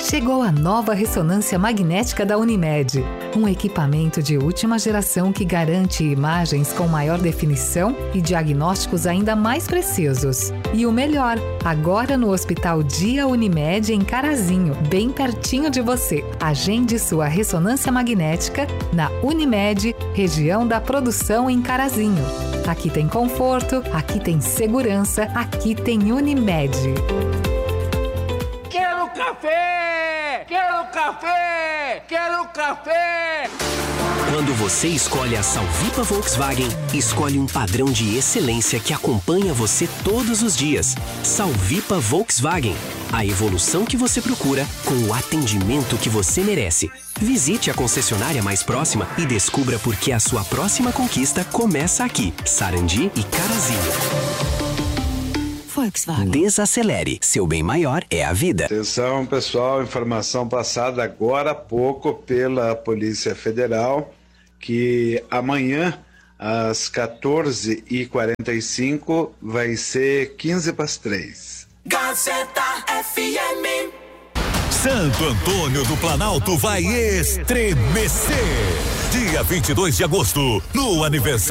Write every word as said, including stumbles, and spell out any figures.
Chegou a nova ressonância magnética da Unimed, um equipamento de última geração que garante imagens com maior definição e diagnósticos ainda mais precisos. E o melhor, agora no Hospital Dia Unimed em Carazinho, bem pertinho de você. Agende sua ressonância magnética na Unimed, região da produção em Carazinho. Aqui tem conforto, aqui tem segurança, aqui tem Unimed. Quero café! Quero café! Quero café! Quando você escolhe a Salvipa Volkswagen, escolhe um padrão de excelência que acompanha você todos os dias. Salvipa Volkswagen, a evolução que você procura com o atendimento que você merece. Visite a concessionária mais próxima e descubra por que a sua próxima conquista começa aqui. Sarandi e Carazinho. Volkswagen. Desacelere. Seu bem maior é a vida. Atenção, pessoal. Informação passada agora há pouco pela Polícia Federal que amanhã, às quatorze e quarenta e cinco, vai ser quinze para as três. Gazeta F M. Santo Antônio do Planalto vai estremecer. Dia vinte e dois de agosto, no aniversário